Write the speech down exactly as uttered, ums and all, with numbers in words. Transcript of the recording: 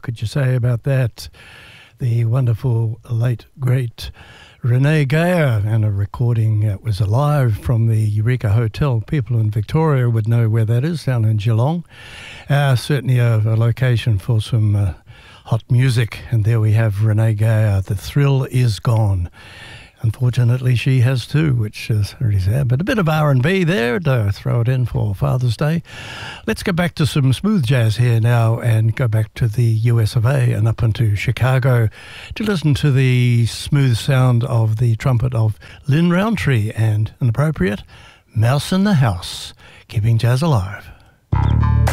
could you say about that? The wonderful late, great Renee Geyer, and a recording that was alive from the Eureka Hotel. People in Victoria would know where that is, down in Geelong. Uh, certainly a, a location for some uh, hot music. And there we have Renee Geyer, The Thrill Is Gone. Unfortunately, she has too, which is really sad. But a bit of R and B there to throw it in for Father's Day. Let's go back to some smooth jazz here now and go back to the U S of A and up into Chicago to listen to the smooth sound of the trumpet of Lynn Roundtree and an appropriate Mouse in the House, keeping jazz alive.